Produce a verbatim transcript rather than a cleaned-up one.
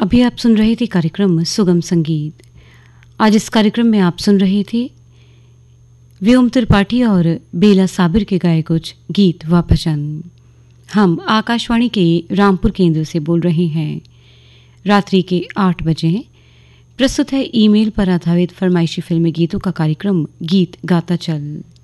अभी आप सुन रहे थे कार्यक्रम सुगम संगीत। आज इस कार्यक्रम में आप सुन रहे थे व्योम त्रिपाठी और बेला साबिर के गाए कुछ गीत व भजन। हम आकाशवाणी के रामपुर केंद्र से बोल रहे हैं। रात्रि के आठ बजे हैं। प्रस्तुत है ईमेल पर आधारित फरमाइशी फिल्मी गीतों का कार्यक्रम गीत गाता चल।